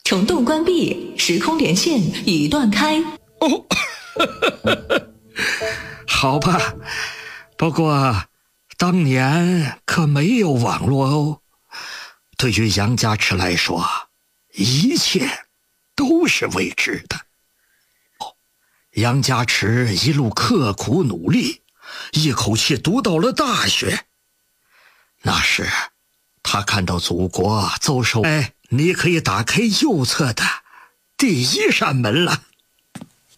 虫洞关闭，时空连线已断开。 哦，好吧，不过当年可没有网络哦。对于杨家池来说，一切都是未知的。杨家池一路刻苦努力，一口气读到了大学。那时他看到祖国走手，你可以打开右侧的第一扇门了。